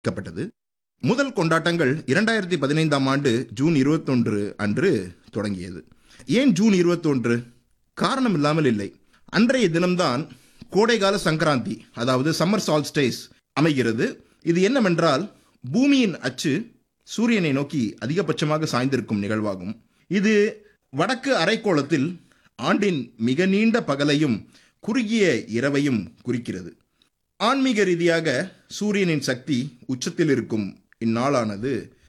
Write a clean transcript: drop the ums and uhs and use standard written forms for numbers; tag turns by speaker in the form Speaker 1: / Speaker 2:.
Speaker 1: வைக்கப்பட்டது. முதல் கொண்டாட்டங்கள் 2015ஆம் ஆண்டு ஜூன் 21 அன்று தொடங்கியது. ஏன் ஜூன் 21? காரணம் இல்லாமல் இல்லை. அன்றைய தினம்தான் கோடைகால சங்கராந்தி, அதாவது சம்மர் சால்ஸ்டைஸ் அமைகிறது. இது என்னவென்றால், பூமியின் அச்சு சூரியனை நோக்கி அதிகபட்சமாக சாய்ந்திருக்கும் நிகழ்வாகும். இது வடக்கு அரைக்கோளத்தில் ஆண்டின் மிக நீண்ட பகலையும் குறுகிய இரவையும் குறிக்கிறது. ஆன்மீக ரீதியாக சூரியனின் சக்தி உச்சத்தில் இருக்கும் இந்நாளானது